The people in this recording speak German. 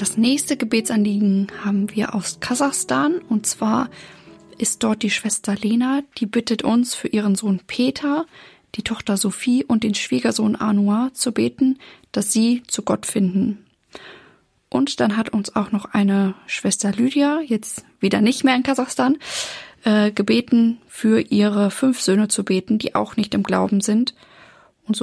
Das nächste Gebetsanliegen haben wir aus Kasachstan. Und zwar ist dort die Schwester Lena, die bittet uns für ihren Sohn Peter, die Tochter Sophie und den Schwiegersohn Anwar zu beten, dass sie zu Gott finden. Und dann hat uns auch noch eine Schwester Lydia, jetzt wieder nicht mehr in Kasachstan, gebeten, für ihre 5 Söhne zu beten, die auch nicht im Glauben sind.